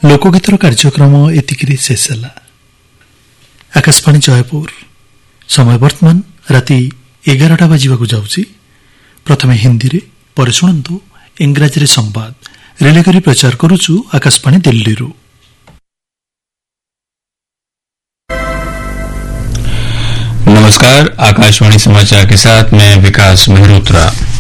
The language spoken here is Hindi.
लोकगीतर कार्यक्रम एतिकिरी शेष ହେଲା। आकाशवाणी जयपुर समय वर्तमान राति 11टा बाजिବାକୁ ଯାଉଛି। प्रथमे हिंदी रे पर शुणंतु इंग्राजी रे संवाद रिले करी प्रचार करूछु आकाशवाणी दिल्ली रू। नमस्कार, आकाशवाणी समाचार के साथ मैं विकास मेहरोत्रा।